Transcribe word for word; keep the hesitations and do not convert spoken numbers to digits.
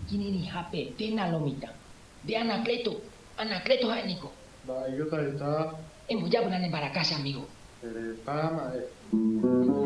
Kini ni hape tena lomita. De Anacleto, Anacleto Jaenico. Va, yo carita. Hemos ya buenas en para casa, amigo. Pero, pa, madre.